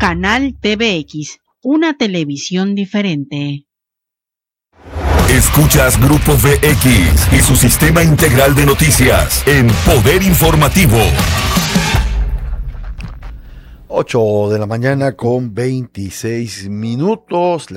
Canal TVX, una televisión diferente. Escuchas Grupo VX y su sistema integral de noticias en Poder Informativo. 8 de la mañana con 26 minutos.